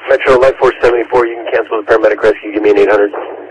Metro Life Force 74, you can cancel the paramedic rescue. Give me an 800.